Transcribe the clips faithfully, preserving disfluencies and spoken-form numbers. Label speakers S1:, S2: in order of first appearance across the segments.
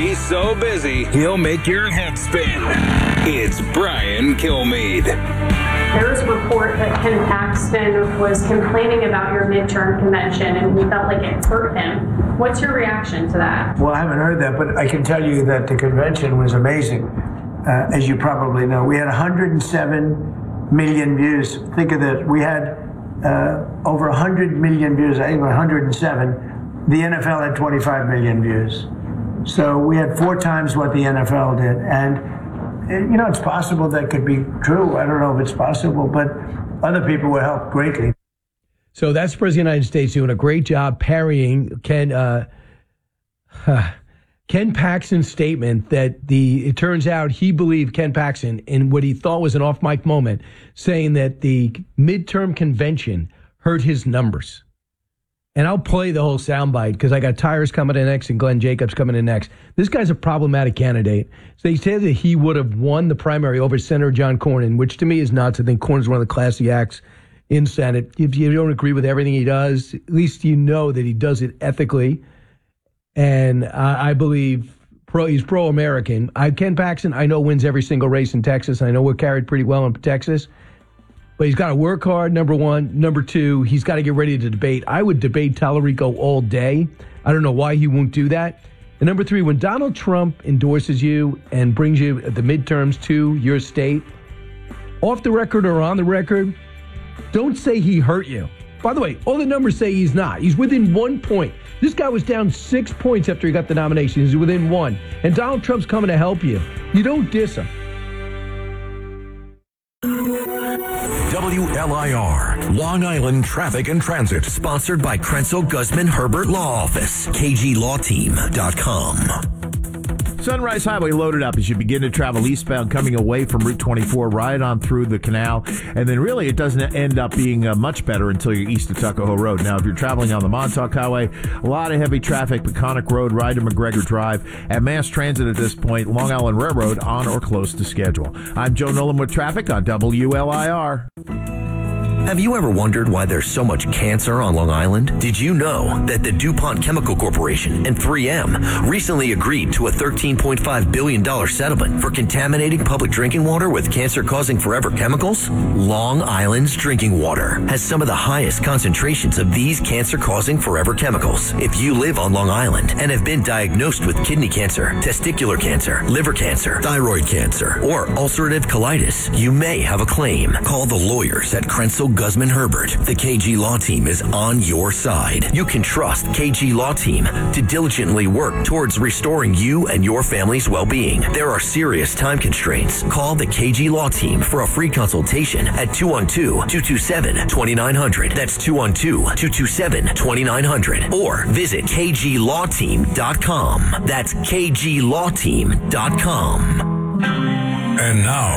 S1: He's so busy, he'll make your head spin. It's Brian Kilmeade.
S2: There was a report that Ken Paxton was complaining about your midterm convention and he felt like it hurt him. What's your reaction to that?
S3: Well, I haven't heard that, but I can tell you that the convention was amazing. Uh, as you probably know, we had one hundred seven million views. Think of that. We had uh, over one hundred million views, I think one hundred seven. The N F L had twenty-five million views. So we had four times what the N F L did. And you know, it's possible that could be true. I don't know if it's possible, but other people were helped greatly.
S4: So that's the President of the United States doing a great job parrying Ken uh, Ken Paxton's statement that the it turns out he believed Ken Paxton in what he thought was an off-mic moment, saying that the midterm convention hurt his numbers. And I'll play the whole soundbite because I got Tyrus coming in next and Glenn Jacobs coming in next. This guy's a problematic candidate. So he said that he would have won the primary over Senator John Cornyn, which to me is nuts. I think Cornyn's one of the classy acts in Senate. If you don't agree with everything he does, at least you know that he does it ethically. And uh, I believe pro, he's pro-American. I, Ken Paxton, I know, wins every single race in Texas. I know we're carried pretty well in Texas. But he's got to work hard, number one. Number two, he's got to get ready to debate. I would debate Tallarico all day. I don't know why he won't do that. And number three, when Donald Trump endorses you and brings you at the midterms to your state, off the record or on the record, don't say he hurt you. By the way, all the numbers say he's not. He's within one point. This guy was down six points after he got the nomination. He's within one. And Donald Trump's coming to help you. You don't diss him.
S5: W L I R, Long Island Traffic and Transit, sponsored by Krenzel Guzman Herbert Law Office, K G Law Team dot com.
S6: Sunrise Highway loaded up as you begin to travel eastbound coming away from Route twenty-four right on through the canal. And then really it doesn't end up being uh, much better until you're east of Tuckahoe Road. Now, if you're traveling on the Montauk Highway, a lot of heavy traffic, Peconic Road, right to McGregor Drive. At Mass Transit at this point, Long Island Railroad on or close to schedule. I'm Joe Nolan with traffic on W L I R.
S5: Have you ever wondered why there's so much cancer on Long Island? Did you know that the DuPont Chemical Corporation and three M recently agreed to a thirteen point five billion dollars settlement for contaminating public drinking water with cancer-causing forever chemicals? Long Island's drinking water has some of the highest concentrations of these cancer-causing forever chemicals. If you live on Long Island and have been diagnosed with kidney cancer, testicular cancer, liver cancer, thyroid cancer, or ulcerative colitis, you may have a claim. Call the lawyers at Krenzel Guzman Herbert. The K G Law Team is on your side. You can trust K G Law Team to diligently work towards restoring you and your family's well-being. There are serious time constraints. Call the K G Law Team for a free consultation at two one two, two two seven, two nine zero zero. That's two one two, two two seven, two nine zero zero. Or visit K G Law Team dot com. That's K G Law Team dot com.
S7: And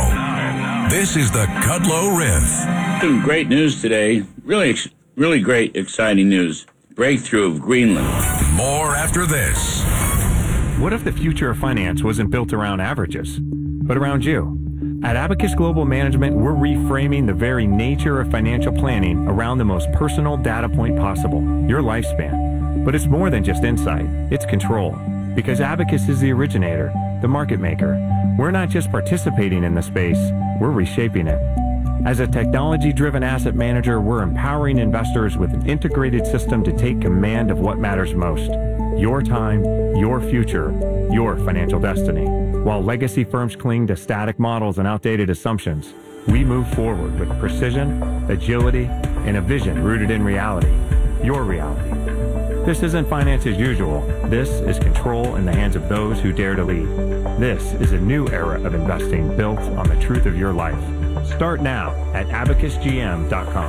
S7: now, this is the Kudlow Riff.
S8: Some great news today. Really, really great, exciting news. Breakthrough of Greenland.
S7: More after this.
S9: What if the future of finance wasn't built around averages, but around you? At Abacus Global Management, we're reframing the very nature of financial planning around the most personal data point possible, your lifespan. But it's more than just insight, it's control. Because Abacus is the originator, the market maker. We're not just participating in the space, we're reshaping it. As a technology-driven asset manager, we're empowering investors with an integrated system to take command of what matters most. Your time, your future, your financial destiny. While legacy firms cling to static models and outdated assumptions, we move forward with precision, agility, and a vision rooted in reality. Your reality. This isn't finance as usual. This is control in the hands of those who dare to lead. This is a new era of investing built on the truth of your life. Start now at abacus g m dot com.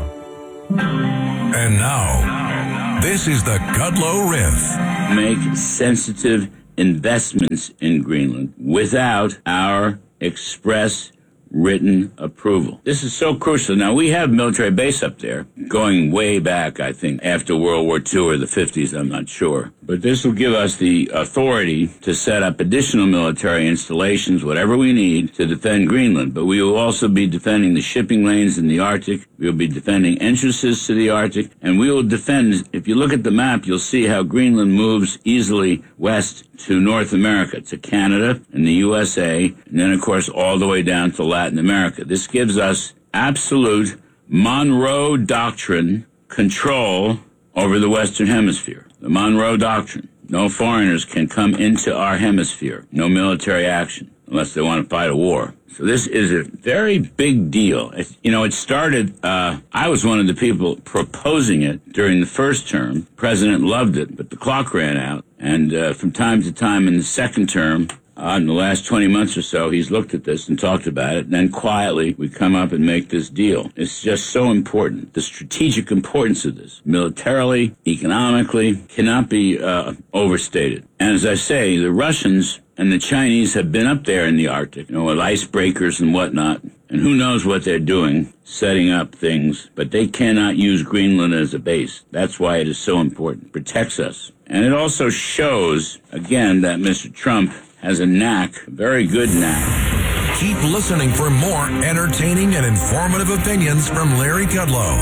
S7: And now, this is the Kudlow Riff.
S8: Make sensitive investments in Greenland without our express written approval. This is so crucial. Now, we have military base up there going way back, I think, after World War Two or the fifties, I'm not sure. But this will give us the authority to set up additional military installations, whatever we need, to defend Greenland. But we will also be defending the shipping lanes in the Arctic. We will be defending entrances to the Arctic. And we will defend, if you look at the map, you'll see how Greenland moves easily west to North America, to Canada and the U S A, and then, of course, all the way down to Latin America. This gives us absolute Monroe Doctrine control over the Western Hemisphere. The Monroe Doctrine. No foreigners can come into our hemisphere. No military action unless they want to fight a war. So this is a very big deal. It, you know, it started, uh, I was one of the people proposing it during the first term. The president loved it, but the clock ran out. And uh, from time to time in the second term, uh, in the last twenty months or so, he's looked at this and talked about it. And then quietly, we come up and make this deal. It's just so important. The strategic importance of this, militarily, economically, cannot be uh, overstated. And as I say, the Russians and the Chinese have been up there in the Arctic, you know, with icebreakers and whatnot. And who knows what they're doing, setting up things. But they cannot use Greenland as a base. That's why it is so important. It protects us. And it also shows, again, that Mister Trump has a knack, a very good knack.
S7: Keep listening for more entertaining and informative opinions from Larry Kudlow.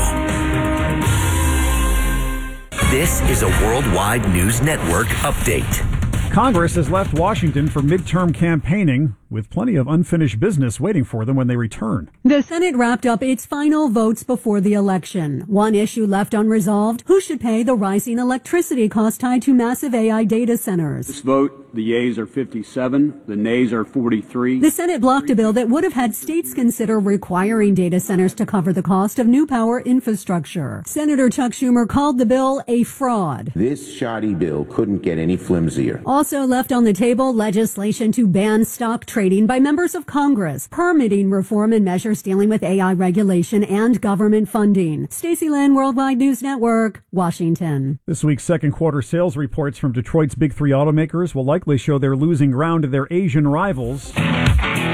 S5: This is a Worldwide News Network update.
S10: Congress has left Washington for midterm campaigning, with plenty of unfinished business waiting for them when they return.
S11: The Senate wrapped up its final votes before the election. One issue left unresolved: who should pay the rising electricity costs tied to massive A I data centers?
S12: This vote, the yeas are fifty-seven, the nays are forty-three.
S11: The Senate blocked a bill that would have had states consider requiring data centers to cover the cost of new power infrastructure. Senator Chuck Schumer called the bill a fraud.
S13: This shoddy bill couldn't get any flimsier.
S11: Also left on the table, legislation to ban stock trading by members of Congress, permitting reform and measures dealing with A I regulation and government funding. Stacey Lynn, Worldwide News Network, Washington.
S10: This week's second quarter sales reports from Detroit's big three automakers will likely show they're losing ground to their Asian rivals.